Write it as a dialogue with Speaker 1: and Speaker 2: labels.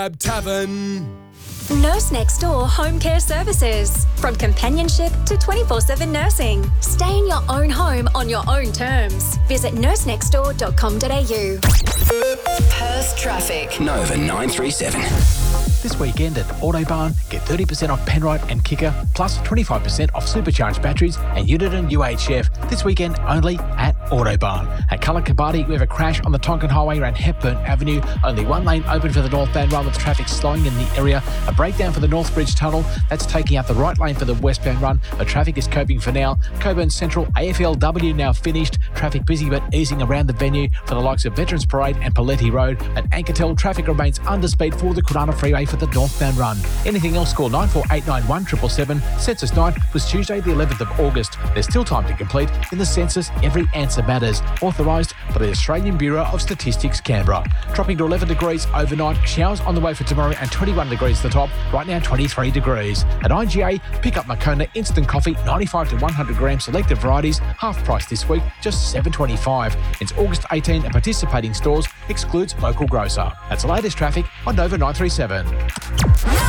Speaker 1: Tavern.
Speaker 2: Nurse Next Door Home Care Services. From companionship to 24/7 nursing. Stay in your own home on your own terms. Visit nursenextdoor.com.au.
Speaker 3: Perth traffic.
Speaker 4: Nova 937.
Speaker 5: This weekend at Autobarn, get 30% off Penrite and Kicker, plus 25% off supercharged batteries and Uniden UHF. This weekend only at Autobarn. At Calacabardi, we have a crash on the Tonkin Highway around Hepburn Avenue. Only one lane open for the northbound run with traffic slowing in the area. A breakdown for the Northbridge Tunnel. That's taking out the right lane for the westbound run. The traffic is coping for now. Coburn Central AFLW now finished. Traffic busy but easing around the venue for the likes of Veterans Parade and Paletti Road. At Ankertel, traffic remains under speed for the Kurana Freeway for the northbound run. Anything else, call 94891 777. Census night was Tuesday the 11th of August. There's still time to complete. In the census, every answer matters. Authorised by the Australian Bureau of Statistics, Canberra. Dropping to 11 degrees overnight. Showers on the way for tomorrow and 21 degrees at the top. Right now 23 degrees. At IGA, pick up Moccona instant coffee, 95 to 100 gram selected varieties, half price this week, just $7.25. It's August 18 at participating stores, excludes local grocer. That's the latest traffic on Nova 937.